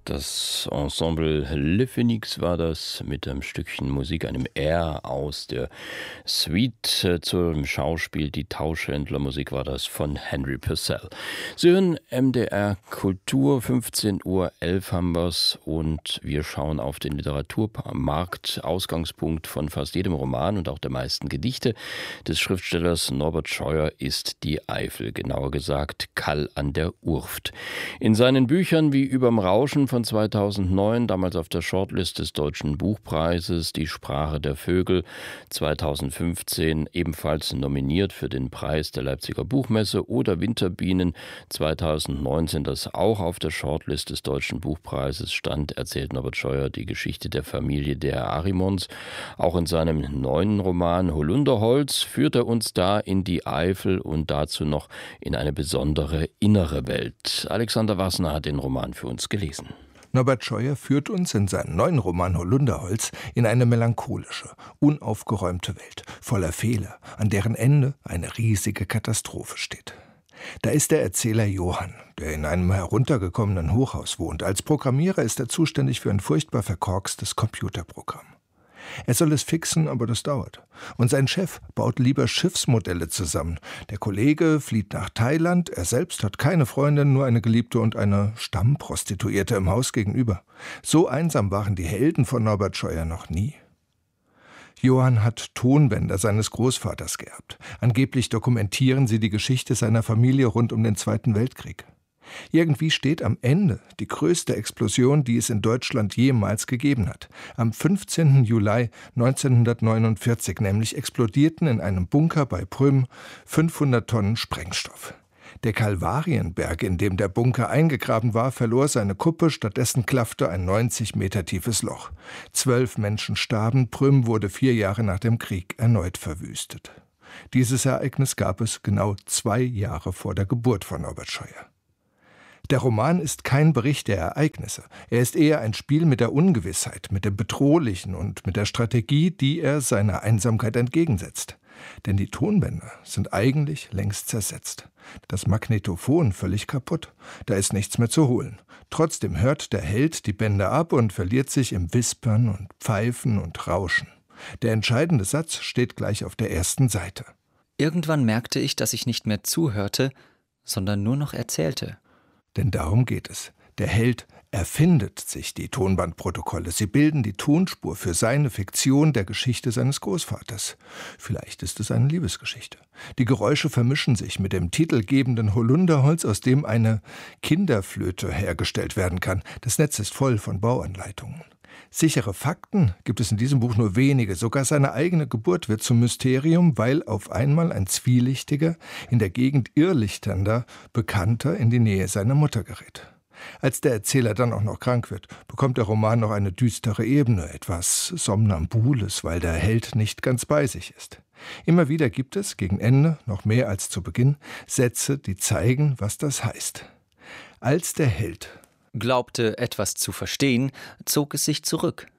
Das Ensemble Le Phénix war das mit einem Stückchen Musik, einem Air aus der Suite zum Schauspiel. Die Tauschhändlermusik war das von Henry Purcell. Sie hören MDR Kultur, 15:11 Uhr haben wir's und wir schauen auf den Literaturmarkt. Ausgangspunkt von fast jedem Roman und auch der meisten Gedichte des Schriftstellers Norbert Scheuer ist die Eifel, genauer gesagt Kall an der Urft. In seinen Büchern wie Überm Rauschen von 2009, damals auf der Shortlist des Deutschen Buchpreises, Die Sprache der Vögel, 2015 ebenfalls nominiert für den Preis der Leipziger Buchmesse, oder Winterbienen 2019, das auch auf der Shortlist des Deutschen Buchpreises stand, erzählt Norbert Scheuer die Geschichte der Familie der Arimons. Auch in seinem neuen Roman Holunderholz führt er uns da in die Eifel und dazu noch in eine besondere innere Welt. Alexander Wassner hat den Roman für uns gelesen. Norbert Scheuer führt uns in seinem neuen Roman Holunderholz in eine melancholische, unaufgeräumte Welt, voller Fehler, an deren Ende eine riesige Katastrophe steht. Da ist der Erzähler Johann, der in einem heruntergekommenen Hochhaus wohnt. Als Programmierer ist er zuständig für ein furchtbar verkorkstes Computerprogramm. Er soll es fixen, aber das dauert. Und sein Chef baut lieber Schiffsmodelle zusammen. Der Kollege flieht nach Thailand, er selbst hat keine Freundin, nur eine Geliebte und eine Stammprostituierte im Haus gegenüber. So einsam waren die Helden von Norbert Scheuer noch nie. Johann hat Tonbänder seines Großvaters geerbt. Angeblich dokumentieren sie die Geschichte seiner Familie rund um den Zweiten Weltkrieg. Irgendwie steht am Ende die größte Explosion, die es in Deutschland jemals gegeben hat. Am 15. Juli 1949 nämlich explodierten in einem Bunker bei Prüm 500 Tonnen Sprengstoff. Der Kalvarienberg, in dem der Bunker eingegraben war, verlor seine Kuppe, stattdessen klaffte ein 90 Meter tiefes Loch. 12 Menschen starben, Prüm wurde 4 Jahre nach dem Krieg erneut verwüstet. Dieses Ereignis gab es genau 2 Jahre vor der Geburt von Norbert Scheuer. Der Roman ist kein Bericht der Ereignisse. Er ist eher ein Spiel mit der Ungewissheit, mit dem Bedrohlichen und mit der Strategie, die er seiner Einsamkeit entgegensetzt. Denn die Tonbänder sind eigentlich längst zersetzt. Das Magnetophon völlig kaputt. Da ist nichts mehr zu holen. Trotzdem hört der Held die Bänder ab und verliert sich im Wispern und Pfeifen und Rauschen. Der entscheidende Satz steht gleich auf der ersten Seite. Irgendwann merkte ich, dass ich nicht mehr zuhörte, sondern nur noch erzählte. Denn darum geht es. Der Held erfindet sich die Tonbandprotokolle. Sie bilden die Tonspur für seine Fiktion der Geschichte seines Großvaters. Vielleicht ist es eine Liebesgeschichte. Die Geräusche vermischen sich mit dem titelgebenden Holunderholz, aus dem eine Kinderflöte hergestellt werden kann. Das Netz ist voll von Bauanleitungen. Sichere Fakten gibt es in diesem Buch nur wenige. Sogar seine eigene Geburt wird zum Mysterium, weil auf einmal ein zwielichtiger, in der Gegend irrlichternder Bekannter in die Nähe seiner Mutter gerät. Als der Erzähler dann auch noch krank wird, bekommt der Roman noch eine düstere Ebene, etwas Somnambules, weil der Held nicht ganz bei sich ist. Immer wieder gibt es, gegen Ende, noch mehr als zu Beginn, Sätze, die zeigen, was das heißt. Als der Held glaubte, etwas zu verstehen, zog es sich zurück.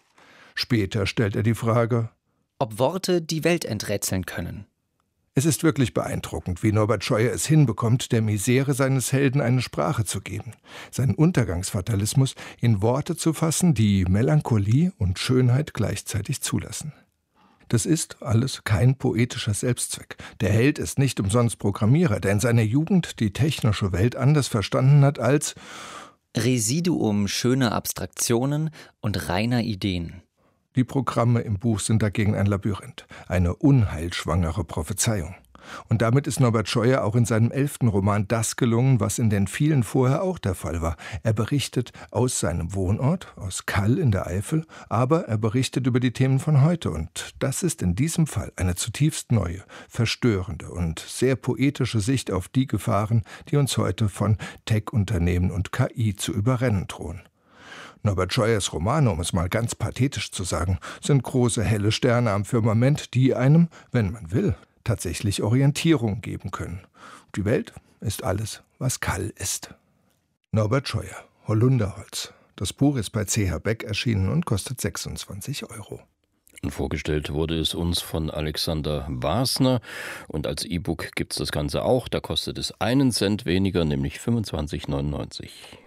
Später stellt er die Frage, ob Worte die Welt enträtseln können. Es ist wirklich beeindruckend, wie Norbert Scheuer es hinbekommt, der Misere seines Helden eine Sprache zu geben, seinen Untergangsfatalismus in Worte zu fassen, die Melancholie und Schönheit gleichzeitig zulassen. Das ist alles kein poetischer Selbstzweck. Der Held ist nicht umsonst Programmierer, der in seiner Jugend die technische Welt anders verstanden hat als Residuum schöner Abstraktionen und reiner Ideen. Die Programme im Buch sind dagegen ein Labyrinth, eine unheilschwangere Prophezeiung. Und damit ist Norbert Scheuer auch in seinem 11. Roman das gelungen, was in den vielen vorher auch der Fall war. Er berichtet aus seinem Wohnort, aus Kall in der Eifel, aber er berichtet über die Themen von heute. Und das ist in diesem Fall eine zutiefst neue, verstörende und sehr poetische Sicht auf die Gefahren, die uns heute von Tech-Unternehmen und KI zu überrennen drohen. Norbert Scheuers Romane, um es mal ganz pathetisch zu sagen, sind große helle Sterne am Firmament, die einem, wenn man will, tatsächlich Orientierung geben können. Die Welt ist alles, was Kall ist. Norbert Scheuer, Holunderholz. Das Buch ist bei CH Beck erschienen und kostet 26 €. Und vorgestellt wurde es uns von Alexander Wassner. Und als E-Book gibt es das Ganze auch. Da kostet es 1 Cent weniger, nämlich 25,99 €.